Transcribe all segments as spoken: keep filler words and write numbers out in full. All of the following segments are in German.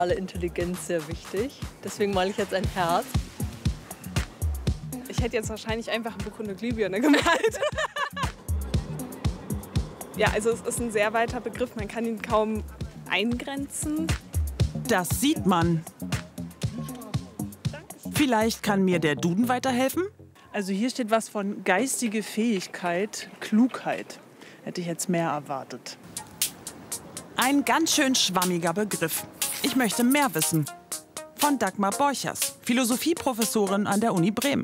Alle Intelligenz sehr wichtig. Deswegen male ich jetzt ein Herz. Ich hätte jetzt wahrscheinlich einfach ein Buch und eine Glühbirne gemalt. Ja, also es ist ein sehr weiter Begriff. Man kann ihn kaum eingrenzen. Das sieht man. Vielleicht kann mir der Duden weiterhelfen? Also hier steht was von geistige Fähigkeit, Klugheit. Hätte ich jetzt mehr erwartet. Ein ganz schön schwammiger Begriff. Ich möchte mehr wissen. Von Dagmar Borchers, Philosophieprofessorin an der Uni Bremen.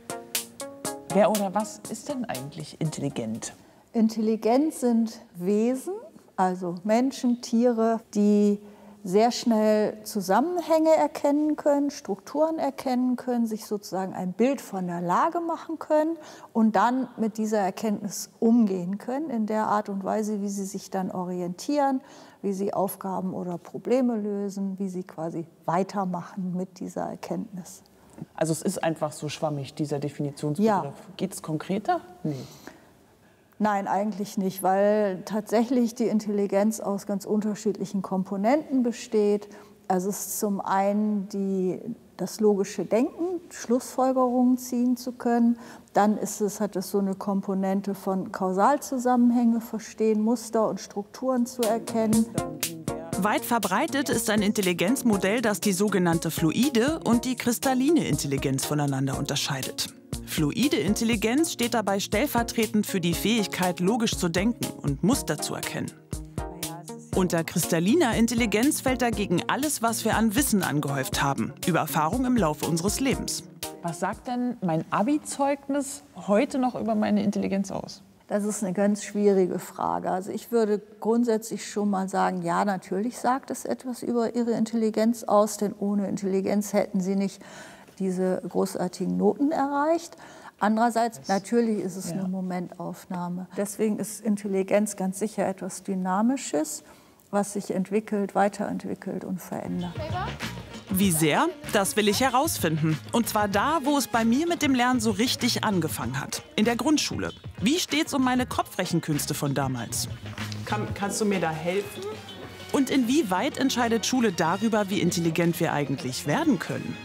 Wer oder was ist denn eigentlich intelligent? Intelligent sind Wesen, also Menschen, Tiere, die sehr schnell Zusammenhänge erkennen können, Strukturen erkennen können, sich sozusagen ein Bild von der Lage machen können und dann mit dieser Erkenntnis umgehen können, in der Art und Weise, wie sie sich dann orientieren, wie sie Aufgaben oder Probleme lösen, wie sie quasi weitermachen mit dieser Erkenntnis. Also es ist einfach so schwammig, dieser Definitionsbegriff. Ja. Geht es konkreter? Nee. Nein, eigentlich nicht, weil tatsächlich die Intelligenz aus ganz unterschiedlichen Komponenten besteht. Also es ist zum einen die, das logische Denken, Schlussfolgerungen ziehen zu können. Dann ist es, hat es so eine Komponente von Kausalzusammenhänge verstehen, Muster und Strukturen zu erkennen. Weit verbreitet ist ein Intelligenzmodell, das die sogenannte fluide und die kristalline Intelligenz voneinander unterscheidet. Fluide Intelligenz steht dabei stellvertretend für die Fähigkeit, logisch zu denken und Muster zu erkennen. Unter kristalliner Intelligenz fällt dagegen alles, was wir an Wissen angehäuft haben, über Erfahrung im Laufe unseres Lebens. Was sagt denn mein Abi-Zeugnis heute noch über meine Intelligenz aus? Das ist eine ganz schwierige Frage. Also ich würde grundsätzlich schon mal sagen, ja, natürlich sagt es etwas über Ihre Intelligenz aus, denn ohne Intelligenz hätten Sie nicht diese großartigen Noten erreicht. Andererseits, natürlich ist es eine Momentaufnahme. Deswegen ist Intelligenz ganz sicher etwas Dynamisches, was sich entwickelt, weiterentwickelt und verändert. Wie sehr? Das will ich herausfinden. Und zwar da, wo es bei mir mit dem Lernen so richtig angefangen hat. In der Grundschule. Wie steht's um meine Kopfrechenkünste von damals? Kann, kannst du mir da helfen? Und inwieweit entscheidet Schule darüber, wie intelligent wir eigentlich werden können?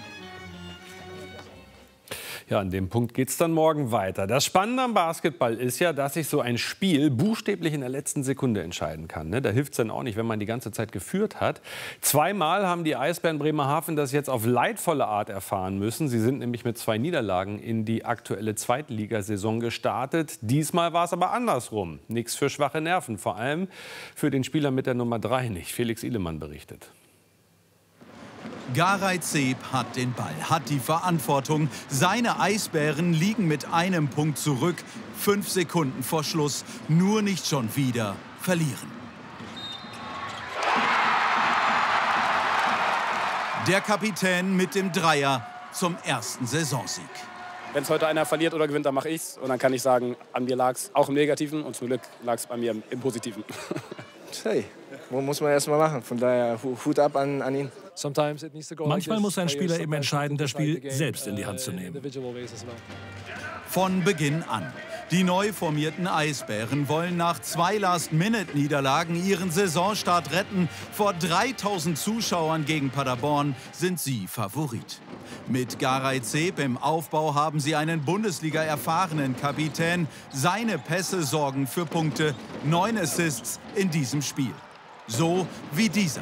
Ja, an dem Punkt geht es dann morgen weiter. Das Spannende am Basketball ist ja, dass sich so ein Spiel buchstäblich in der letzten Sekunde entscheiden kann. Ne? Da hilft es dann auch nicht, wenn man die ganze Zeit geführt hat. Zweimal haben die Eisbären Bremerhaven das jetzt auf leidvolle Art erfahren müssen. Sie sind nämlich mit zwei Niederlagen in die aktuelle Zweitligasaison gestartet. Diesmal war es aber andersrum. Nichts für schwache Nerven, vor allem für den Spieler mit der Nummer drei nicht. Felix Ihlemann berichtet. Garay Zeb hat den Ball, hat die Verantwortung. Seine Eisbären liegen mit einem Punkt zurück. Fünf Sekunden vor Schluss. Nur nicht schon wieder verlieren. Der Kapitän mit dem Dreier zum ersten Saisonsieg. Wenn es heute einer verliert oder gewinnt, dann mache ich's. Und dann kann ich sagen, an mir lag es auch im Negativen und zum Glück lag es bei mir im Positiven. Hey, muss man erst mal machen. Von daher Hut ab an, an ihn. Manchmal muss ein Spieler eben entscheiden, das Spiel selbst in die Hand zu nehmen. Von Beginn an. Die neu formierten Eisbären wollen nach zwei Last-Minute-Niederlagen ihren Saisonstart retten. Vor dreitausend Zuschauern gegen Paderborn sind sie Favorit. Mit Garay Zeb im Aufbau haben sie einen Bundesliga-erfahrenen Kapitän. Seine Pässe sorgen für Punkte. Neun Assists in diesem Spiel. So wie dieser.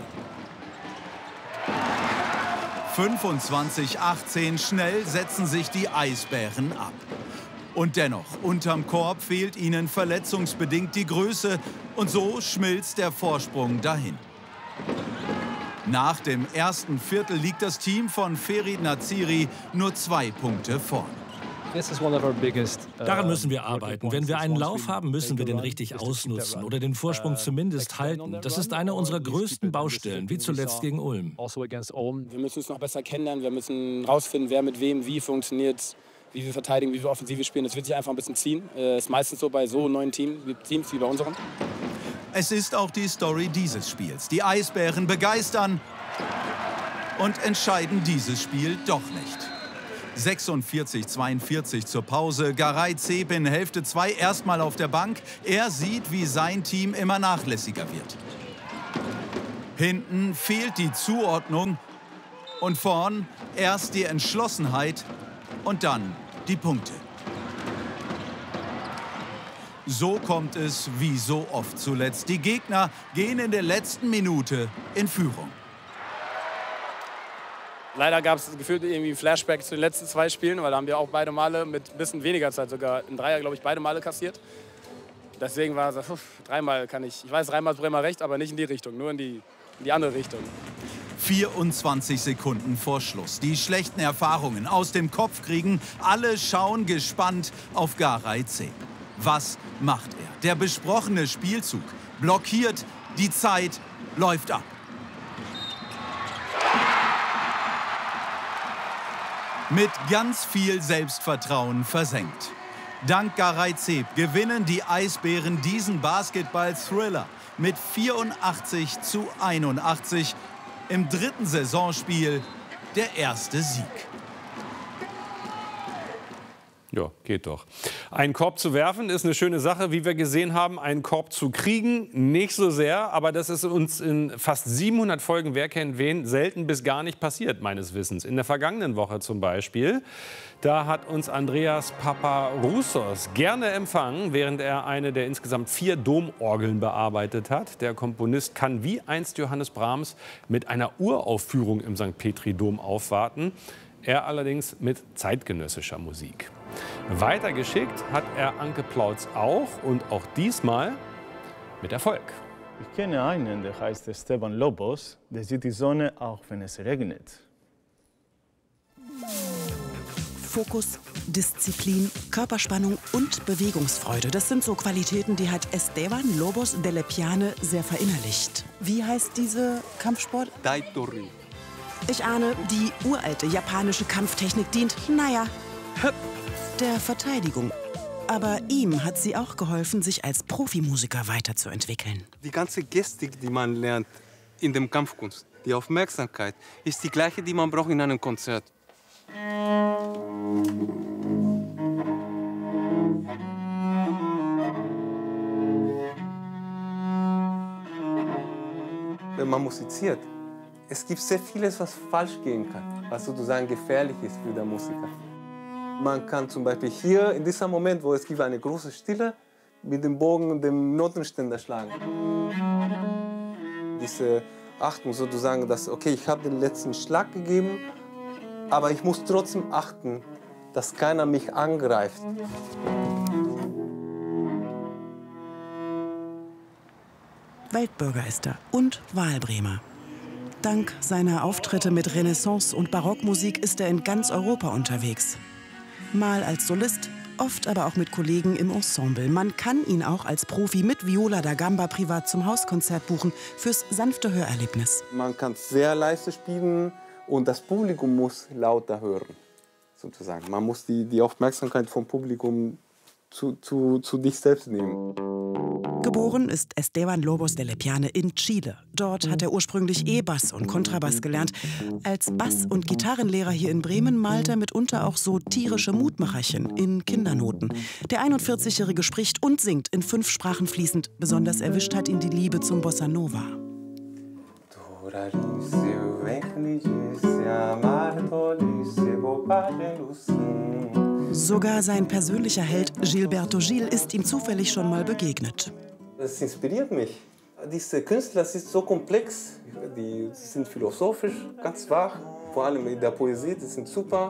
fünfundzwanzig achtzehn, schnell setzen sich die Eisbären ab. Und dennoch, unterm Korb fehlt ihnen verletzungsbedingt die Größe. Und so schmilzt der Vorsprung dahin. Nach dem ersten Viertel liegt das Team von Ferit Naziri nur zwei Punkte vorn. Daran müssen wir arbeiten. Wenn wir einen Lauf haben, müssen wir den richtig ausnutzen oder den Vorsprung zumindest halten. Das ist eine unserer größten Baustellen, wie zuletzt gegen Ulm. Wir müssen es noch besser kennenlernen. Wir müssen rausfinden, wer mit wem wie funktioniert, wie wir verteidigen, wie wir Offensive spielen. Das wird sich einfach ein bisschen ziehen. Das ist meistens so bei so neuen Team, Teams wie bei unserem. Es ist auch die Story dieses Spiels. Die Eisbären begeistern und entscheiden dieses Spiel doch nicht. sechsundvierzig zweiundvierzig zur Pause. Garay Zeb in Hälfte zwei erstmal auf der Bank. Er sieht, wie sein Team immer nachlässiger wird. Hinten fehlt die Zuordnung und vorn erst die Entschlossenheit und dann die Punkte. So kommt es wie so oft zuletzt. Die Gegner gehen in der letzten Minute in Führung. Leider gab es gefühlt irgendwie Flashback zu den letzten zwei Spielen, weil da haben wir auch beide Male mit ein bisschen weniger Zeit, sogar in Dreier, glaube ich, beide Male kassiert. Deswegen war es, uff, dreimal kann ich, ich weiß, dreimal ist Bremer recht, aber nicht in die Richtung, nur in die, in die andere Richtung. vierundzwanzig Sekunden vor Schluss. Die schlechten Erfahrungen aus dem Kopf kriegen. Alle schauen gespannt auf Garay Zeb. Was macht er? Der besprochene Spielzug blockiert, die Zeit läuft ab. Mit ganz viel Selbstvertrauen versenkt. Dank Garay Zeb gewinnen die Eisbären diesen Basketball-Thriller mit vierundachtzig zu einundachtzig. Im dritten Saisonspiel der erste Sieg. Ja, geht doch. Einen Korb zu werfen ist eine schöne Sache, wie wir gesehen haben. Einen Korb zu kriegen, nicht so sehr. Aber das ist uns in fast siebenhundert Folgen Wer kennt wen selten bis gar nicht passiert, meines Wissens. In der vergangenen Woche zum Beispiel, da hat uns Andreas Paparoussos gerne empfangen, während er eine der insgesamt vier Domorgeln bearbeitet hat. Der Komponist kann wie einst Johannes Brahms mit einer Uraufführung im Sankt Petri-Dom aufwarten. Er allerdings mit zeitgenössischer Musik. Weitergeschickt hat er Anke Plautz auch und auch diesmal mit Erfolg. Ich kenne einen, der heißt Esteban Lobos, der sieht die Sonne auch, wenn es regnet. Fokus, Disziplin, Körperspannung und Bewegungsfreude. Das sind so Qualitäten, die hat Esteban Lobos de Lepiane sehr verinnerlicht. Wie heißt diese Kampfsport? Daitori. Ich ahne, die uralte japanische Kampftechnik dient, naja, der Verteidigung. Aber ihm hat sie auch geholfen, sich als Profimusiker weiterzuentwickeln. Die ganze Gestik, die man lernt in der Kampfkunst, die Aufmerksamkeit, ist die gleiche, die man braucht in einem Konzert. Wenn man musiziert, es gibt sehr vieles, was falsch gehen kann, was sozusagen gefährlich ist für den Musiker. Man kann zum Beispiel hier, in diesem Moment, wo es gibt eine große Stille, mit dem Bogen und dem Notenständer schlagen. Diese Achtung sozusagen, dass, okay, ich habe den letzten Schlag gegeben, aber ich muss trotzdem achten, dass keiner mich angreift. Weltbürger ist er und Wahlbremer. Dank seiner Auftritte mit Renaissance- und Barockmusik ist er in ganz Europa unterwegs. Mal als Solist, oft aber auch mit Kollegen im Ensemble. Man kann ihn auch als Profi mit Viola da Gamba privat zum Hauskonzert buchen, fürs sanfte Hörerlebnis. Man kann sehr leise spielen und das Publikum muss lauter hören, sozusagen. Man muss die, die Aufmerksamkeit vom Publikum zu, zu, zu dich selbst nehmen. Geboren ist Esteban Lobos de Lepiane in Chile. Dort hat er ursprünglich E-Bass und Kontrabass gelernt. Als Bass- und Gitarrenlehrer hier in Bremen malt er mitunter auch so tierische Mutmacherchen in Kindernoten. Der einundvierzigjährige spricht und singt in fünf Sprachen fließend. Besonders erwischt hat ihn die Liebe zum Bossa Nova. Sogar sein persönlicher Held Gilberto Gil ist ihm zufällig schon mal begegnet. Das inspiriert mich. Diese Künstler sind so komplex, die sind philosophisch, ganz wach. Vor allem in der Poesie, die sind super.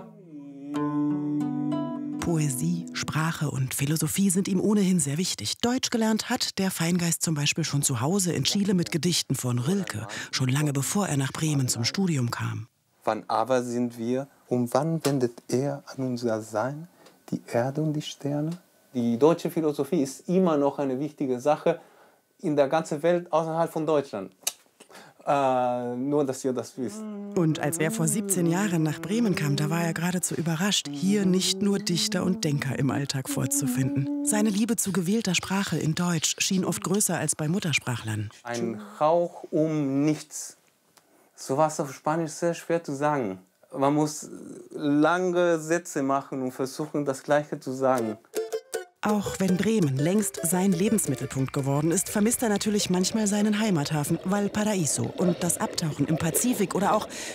Poesie, Sprache und Philosophie sind ihm ohnehin sehr wichtig. Deutsch gelernt hat der Feingeist zum Beispiel schon zu Hause in Chile mit Gedichten von Rilke, schon lange bevor er nach Bremen zum Studium kam. Wann aber sind wir und wann wendet er an unser Sein, die Erde und die Sterne? Die deutsche Philosophie ist immer noch eine wichtige Sache in der ganzen Welt außerhalb von Deutschland. Äh, nur, dass ihr das wisst. Und als er vor siebzehn Jahren nach Bremen kam, da war er geradezu überrascht, hier nicht nur Dichter und Denker im Alltag vorzufinden. Seine Liebe zu gewählter Sprache in Deutsch schien oft größer als bei Muttersprachlern. Ein Hauch um nichts. Sowas auf Spanisch ist sehr schwer zu sagen. Man muss lange Sätze machen und versuchen, das Gleiche zu sagen. Auch wenn Bremen längst sein Lebensmittelpunkt geworden ist, vermisst er natürlich manchmal seinen Heimathafen Valparaíso und das Abtauchen im Pazifik oder auch